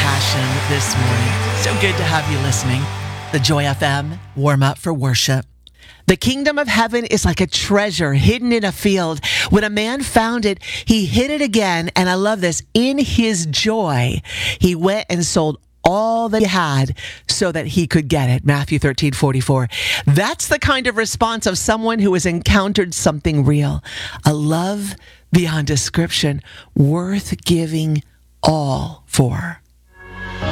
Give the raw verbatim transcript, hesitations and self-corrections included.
passion this morning. So good to have you listening. The Joy F M warm up for worship. The kingdom of heaven is like a treasure hidden in a field. When a man found it, he hid it again. And I love this. In his joy, he went and sold all that he had so that he could get it. Matthew thirteen forty-four. That's the kind of response of someone who has encountered something real. A love beyond description, worth giving all for.